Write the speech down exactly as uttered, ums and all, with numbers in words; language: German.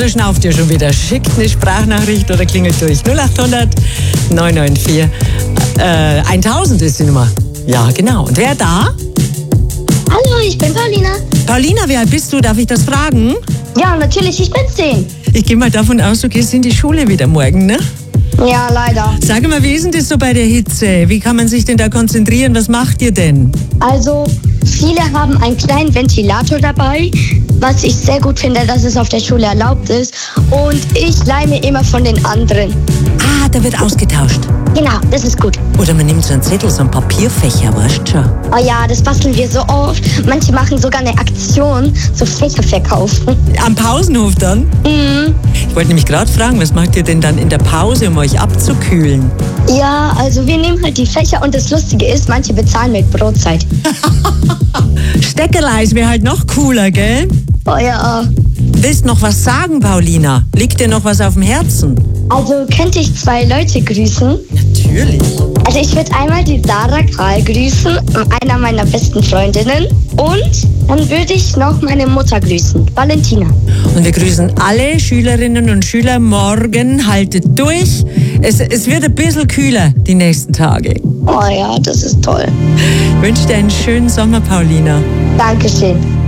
Du schnauft dir schon wieder. Schickt eine Sprachnachricht oder klingelt durch. null acht hundert neun neun vier. Äh, tausend ist die Nummer. Ja, genau. Und wer da? Hallo, ich bin Paulina. Paulina, wie alt bist du? Darf ich das fragen? Ja, natürlich, ich bin zehn. Ich gehe mal davon aus, du gehst in die Schule wieder morgen, ne? Ja, leider. Sag mal, wie ist denn das so bei der Hitze? Wie kann man sich denn da konzentrieren? Was macht ihr denn? Also, viele haben einen kleinen Ventilator dabei, was ich sehr gut finde, dass es auf der Schule erlaubt ist. Und ich leihe mir immer von den anderen. Ah, da wird ausgetauscht. Genau, das ist gut. Oder man nimmt so einen Zettel, so einen Papierfächer, weißt du schon? Oh ja, das basteln wir so oft. Manche machen sogar eine Aktion, so Fächer verkaufen. Am Pausenhof dann? Mhm. Ich wollte nämlich gerade fragen, was macht ihr denn dann in der Pause, um euch abzukühlen? Ja, also wir nehmen halt die Fächer und das Lustige ist, manche bezahlen mit Brotzeit. Steckerleis wäre halt noch cooler, gell? Oh ja. Willst noch was sagen, Paulina? Liegt dir noch was auf dem Herzen? Also könnte ich zwei Leute grüßen? Natürlich. Also ich würde einmal die Sarah Karl grüßen, einer meiner besten Freundinnen. Und dann würde ich noch meine Mutter grüßen, Valentina. Und wir grüßen alle Schülerinnen und Schüler morgen. Haltet durch. Es, es wird ein bisschen kühler die nächsten Tage. Oh ja, das ist toll. Ich wünsche dir einen schönen Sommer, Paulina. Dankeschön.